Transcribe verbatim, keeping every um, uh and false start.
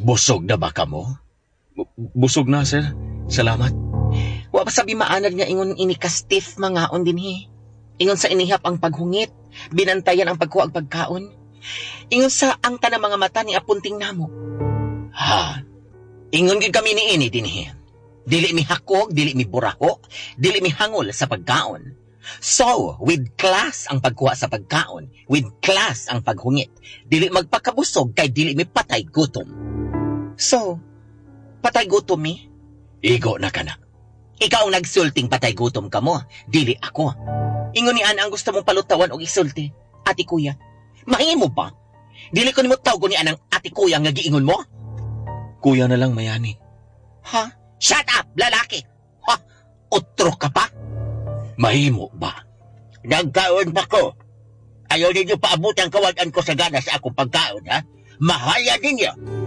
Busog na ba ka mo? Bu- busog na, sir. Salamat. Wa pa sabi maanad nga ingon ini ka stiff mangaon dinhi. Ingon sa inihap ang paghungit, binantayan ang pagkuha ang pagkaon. Ingon sa ang tanang mga mata ni apunting namo. Ha? Ingon gid kami ni ini dinhi. Dili mi hakog, dili mi buraho, dili mi hangol sa pagkaon. So, with class ang pagkuha sa pagkaon, with class ang paghungit. Dili magpakabusog kay dili mi patay gutom. So, patay gutom mi? Igo na ka na. Ikaw ang nagsulting patay gutom ka mo, dili ako. Ingon ni Ana ang gusto mong palutawan og isulti, ati kuya. Mahimo ba? Dili ko nimo tawgo ni anang ati kuya nga giingon mo? Kuya na lang, Mayani. Ha? Shut up, lalaki! Ha? Otro ka pa? Mahimo ba? Nagkaon pa ko. Ayaw ninyo paabot ang kawagan ko sa gana sa akong pagkaon, ha? Mahaya ninyo.